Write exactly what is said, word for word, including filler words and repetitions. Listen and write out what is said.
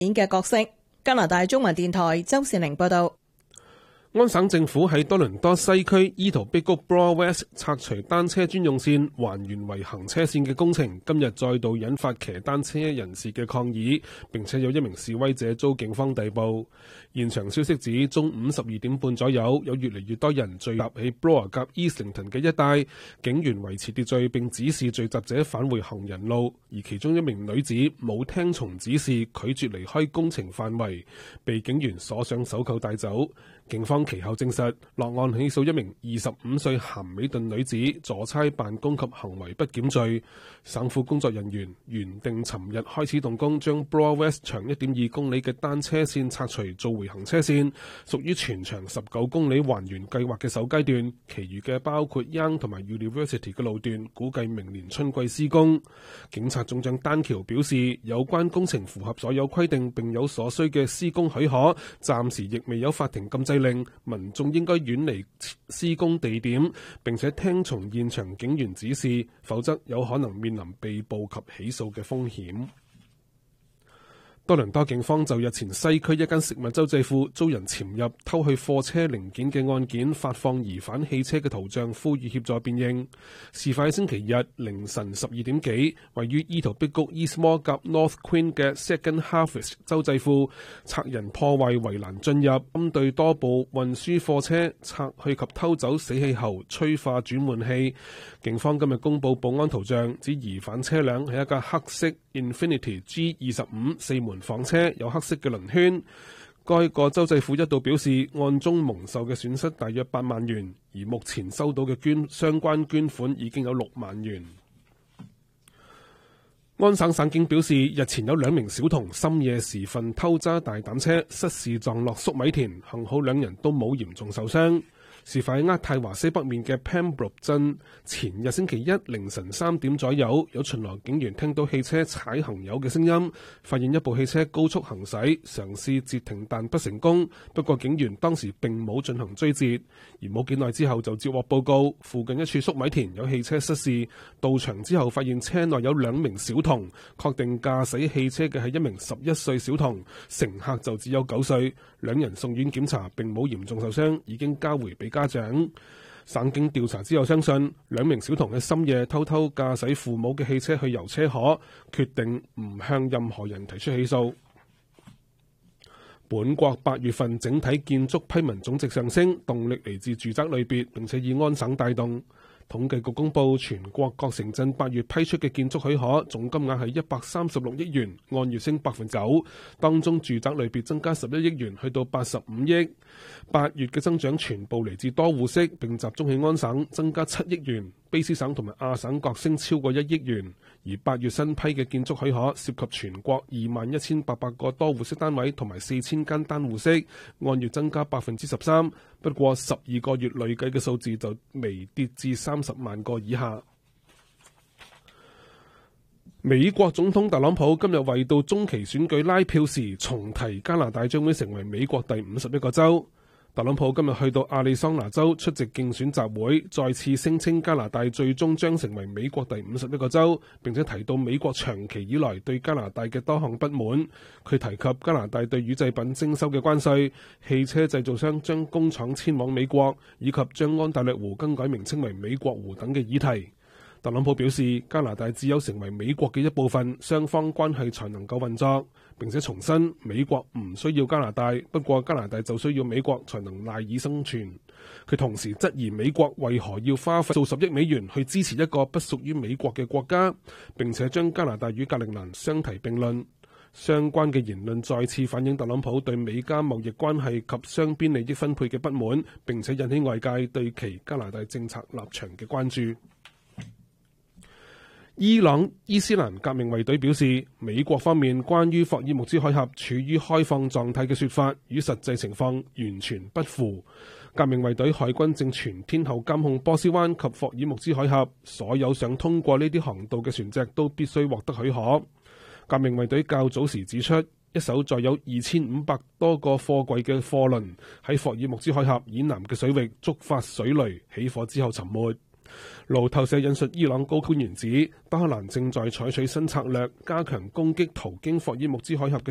演嘅角色。加拿大中文電台周善玲報道。 安省政府喺多倫多西區伊圖碧谷 Bloor West 拆除單車專用線，還原為行車線嘅工程，今日再度引發騎單車人士嘅抗議，並且有一名示威者遭警方逮捕。現場消息指，中午十二點半左右，有越嚟越多人聚集喺 Bloor 及 Islington 嘅一帶，警員維持秩序並指示聚集者返回行人路，而其中一名女子冇聽從指示，拒絕離開工程範圍，被警員鎖上手銬帶走。警方其後證實，落案起訴一名二十五歲咸美頓女子阻差辦公及行為不檢罪。省府工作人員原定尋日開始動工，將 Bloor West 長一點二公里嘅單車線拆除做回行車線，屬於全長十九公里還原計劃嘅首階段。其餘嘅包括 Yonge 同埋 University 嘅路段，估計明年春季施工。警察總長丹橋表示，有關工程符合所有規定並有所需嘅施工許可，暫時亦未有法庭禁制令，民眾應該遠離施工地點，並且聽從現場警員指示，否則有可能面臨被捕及起訴嘅風險。多倫多警方就日前西區一間食物周濟庫遭人潛入偷去貨車零件嘅案件發放疑犯汽車嘅圖像，呼籲協助辨認。事發喺星期日凌晨十二點幾，位於伊圖碧谷 Eastmore 及 North Queen 嘅 Second Harvest 周濟庫，賊人破壞圍欄進入，針對多部運輸貨車拆去及偷走死氣喉、催化轉換器。警方今日公布保安圖像，指疑犯車輛係一架黑色 Infiniti G 二十五四門房車，有黑色嘅輪圈。該個州政府一度表示，案中蒙受嘅損失大約八萬元，而目前收到嘅捐相關捐款已經有六萬元。安省省警表示，日前有兩名小童深夜時分偷揸大膽車，失事撞落粟米田，幸好兩人都冇嚴重受傷。事發喺渥太華西北面嘅 Pembroke 鎮，前日星期一凌晨三點左右，有巡邏警員聽到汽車踩行油嘅聲音，發現一部汽車高速行駛，嘗試截停但不成功。不過警員當時並冇進行追截，而冇幾耐之後就接獲報告，附近一處粟米田有汽車失事。到場之後發現車內有兩名小童，確定駕駛汽車嘅係一名十一歲小童，乘客就只有九歲。兩人送院檢查並冇嚴重受傷，已經交回俾家長。省警調查之後相信，兩名小童喺深夜偷偷駕駛父母嘅汽車去遊車河，決定唔向任何人提出起訴。本國八月份整體建築批文總值上升，動力嚟自住宅類別，並且以安省帶動。統計局公布全國各城鎮八月批出嘅建築許可總金額係一百三十六億元，按月升百分之九。當中住宅類別增加十一億元，去到八十五億。八月嘅增長全部嚟自多戶式，並集中喺安省，增加七億元。卑斯省同埋亞省各升超過一億元。而八月新批嘅建築許可涉及全國二萬一千八百個多戶式單位同埋四千間單戶式，按月增加百分之十三。不過十二個月累計嘅數字就微跌至三十萬個以下。美國總統特朗普今日為到中期選舉拉票時，重提加拿大將會成為美國第五十一個州。特朗普今日去到亞利桑那州出席競選集會，再次聲稱加拿大最終將成為美國第五十一個州，並且提到美國長期以來對加拿大嘅多項不滿。佢提及加拿大對乳製品徵收嘅關稅、汽車製造商將工廠遷往美國，以及將安大略湖更改名稱為美國湖等嘅議題。特朗普表示，加拿大只有成為美國嘅一部分，雙方關係才能夠運作，並且重申美國唔需要加拿大，不過加拿大就需要美國才能賴以生存。佢同時質疑美國為何要花費數十億美元去支持一個不屬於美國嘅國家，並且將加拿大與格陵蘭相提並論。相關嘅言論再次反映特朗普對美加貿易關係及雙邊利益分配嘅不滿，並且引起外界對其加拿大政策立場嘅關注。伊朗伊斯蘭革命衛隊表示，美國方面關於霍爾木茲海峽處於開放狀態嘅說法與實際情況完全不符。革命衛隊海軍正全天候監控波斯灣及霍爾木茲海峽，所有想通過呢啲航道嘅船隻都必須獲得許可。革命衛隊較早時指出，一艘載有二千五百多個貨櫃嘅貨輪喺霍爾木茲海峽以南嘅水域觸發水雷，起火之後沉沒。路透社引述伊朗高官員指，德黑蘭正在採取新策略，加強攻擊途經霍爾木茲海峽嘅